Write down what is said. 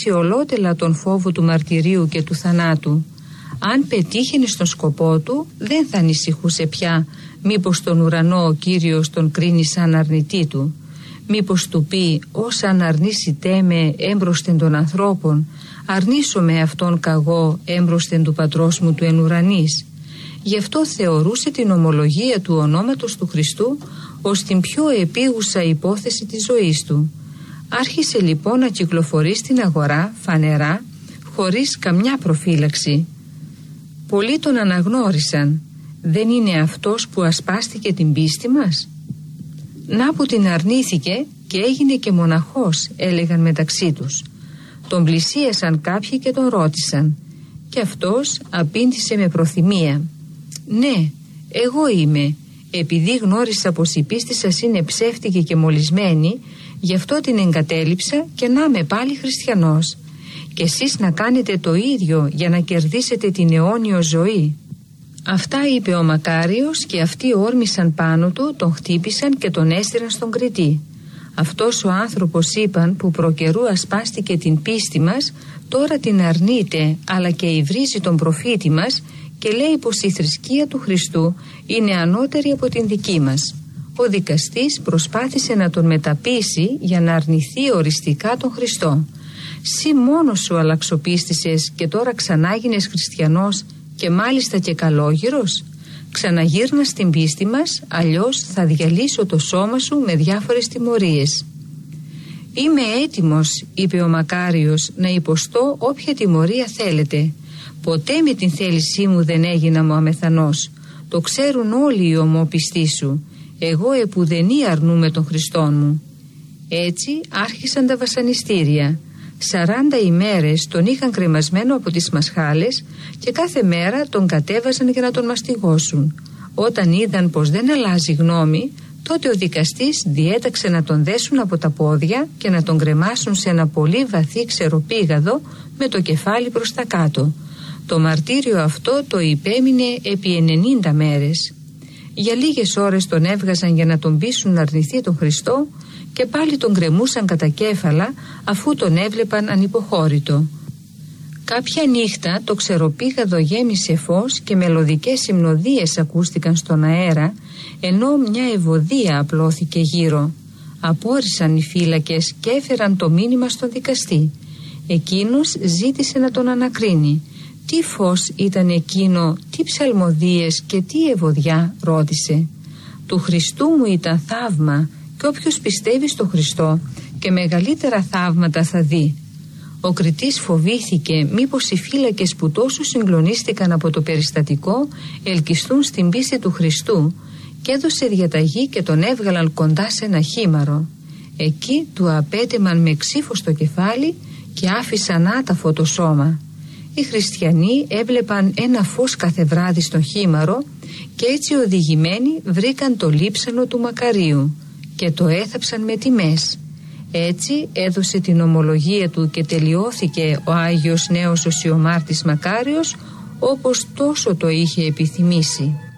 αφήσει ολότελα τον φόβο του μαρτυρίου και του θανάτου. Αν πετύχαινε στον σκοπό του, δεν θα ανησυχούσε πια μήπως τον ουρανό ο Κύριος τον κρίνει σαν αρνητή του. Μήπως του πει, όσα αν αρνήσιτέ με έμπροσθεν των ανθρώπων, αρνήσω με αυτόν καγώ έμπροσθεν του πατρός μου του εν ουρανής. Γι' αυτό θεωρούσε την ομολογία του ονόματος του Χριστού ως την πιο επίγουσα υπόθεση της ζωής του. Άρχισε λοιπόν να κυκλοφορεί στην αγορά φανερά, χωρίς καμιά προφύλαξη. Πολλοί τον αναγνώρισαν. Δεν είναι αυτός που ασπάστηκε την πίστη μας? Να που την αρνήθηκε και έγινε και μοναχός, έλεγαν μεταξύ τους. Τον πλησίασαν κάποιοι και τον ρώτησαν. Και αυτός απήντησε με προθυμία. Ναι, εγώ είμαι. Επειδή γνώρισα πως η πίστη σας είναι ψεύτικη και μολυσμένη, γι' αυτό την εγκατέλειψα και να είμαι πάλι χριστιανός. Και εσείς να κάνετε το ίδιο για να κερδίσετε την αιώνιο ζωή. Αυτά είπε ο Μακάριος και αυτοί όρμησαν πάνω του, τον χτύπησαν και τον έστειλαν στον κριτή. Αυτός ο άνθρωπος, είπαν, που προκαιρού ασπάστηκε την πίστη μας, τώρα την αρνείται αλλά και υβρίζει τον προφήτη μας και λέει πως η θρησκεία του Χριστού είναι ανώτερη από την δική μας. Ο δικαστής προσπάθησε να τον μεταπείσει για να αρνηθεί οριστικά τον Χριστό. «Συ μόνος σου αλλαξοπίστησες και τώρα ξανά γίνες χριστιανός και μάλιστα και καλόγυρος? Ξαναγύρνα στην πίστη μας, αλλιώς θα διαλύσω το σώμα σου με διάφορες τιμωρίες». «Είμαι έτοιμος», είπε ο Μακάριος, «να υποστώ όποια τιμωρία θέλετε. Ποτέ με την θέλησή μου δεν έγινα μου αμεθανός. Το ξέρουν όλοι οι ομοπιστοί σου. Εγώ επουδενή αρνούμαι τον Χριστόν μου». Έτσι άρχισαν τα βασανιστήρια. 40 ημέρες τον είχαν κρεμασμένο από τις μασχάλες και κάθε μέρα τον κατέβαζαν για να τον μαστιγώσουν. Όταν είδαν πως δεν αλλάζει γνώμη, τότε ο δικαστής διέταξε να τον δέσουν από τα πόδια και να τον κρεμάσουν σε ένα πολύ βαθύ ξεροπήγαδο με το κεφάλι προς τα κάτω. Το μαρτύριο αυτό το υπέμεινε επί 90 μέρες. Για λίγες ώρες τον έβγαζαν για να τον πείσουν να αρνηθεί τον Χριστό και πάλι τον γκρεμούσαν κατά κέφαλα αφού τον έβλεπαν ανυποχώρητο. Κάποια νύχτα το ξεροπήγαδο γέμισε φως και μελωδικές υμνοδίες ακούστηκαν στον αέρα, ενώ μια ευωδία απλώθηκε γύρω. Απόρρισαν οι φύλακες και έφεραν το μήνυμα στον δικαστή. Εκείνος ζήτησε να τον ανακρίνει. «Τι φως ήταν εκείνο, τι ψαλμοδίες και τι ευωδιά?» ρώτησε. «Του Χριστού μου ήταν θαύμα και όποιος πιστεύει στο Χριστό και μεγαλύτερα θαύματα θα δει». Ο κριτής φοβήθηκε μήπως οι φύλακες που τόσο συγκλονίστηκαν από το περιστατικό ελκυστούν στην πίστη του Χριστού και έδωσε διαταγή και τον έβγαλαν κοντά σε ένα χήμαρο. Εκεί του απέτεμαν με ξύφο στο κεφάλι και άφησαν άταφο το σώμα. Οι χριστιανοί έβλεπαν ένα φως κάθε βράδυ στο χήμαρο και έτσι οδηγημένοι βρήκαν το λείψανο του Μακαρίου και το έθαψαν με τιμές. Έτσι έδωσε την ομολογία του και τελειώθηκε ο Άγιος Νέος Οσιομάρτης Μακάριος όπως τόσο το είχε επιθυμήσει.